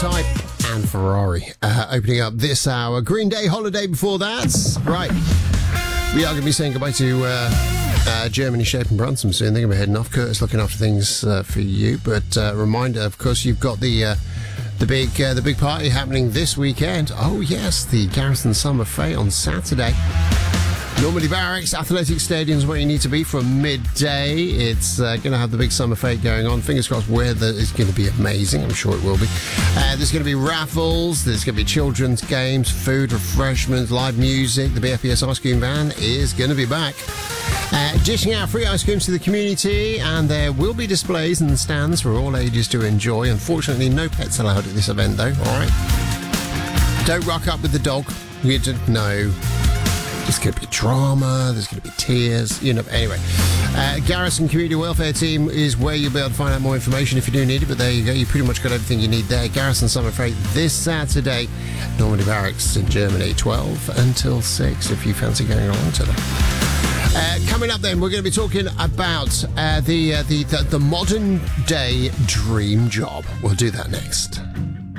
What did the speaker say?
Type and Ferrari opening up this hour. Green Day Holiday before that. Right. We are going to be saying goodbye to Germany, Shape and Brunson soon. They're going to be heading off. Curtis looking after things for you. But reminder, of course, you've got the big party happening this weekend. Oh, yes, the Garrison Summer Fete on Saturday. Normandy Barracks Athletic Stadium is where you need to be from midday. It's going to have the big summer fete going on. Fingers crossed, weather is going to be amazing. I'm sure it will be. There's going to be raffles. There's going to be children's games, food, refreshments, live music. The BFBS ice cream van is going to be back. Dishing out free ice creams to the community, and there will be displays and stands for all ages to enjoy. Unfortunately, no pets allowed at this event, though. All right. Don't rock up with the dog. No. There's going to be drama, there's going to be tears, Anyway, Garrison Community Welfare Team is where you'll be able to find out more information if you do need it, but there you go, you pretty much got everything you need there. Garrison Summer Fete this Saturday, Normandy Barracks in Germany, 12 until 6, if you fancy going along to that. Coming up then, we're going to be talking about the modern day dream job. We'll do that next.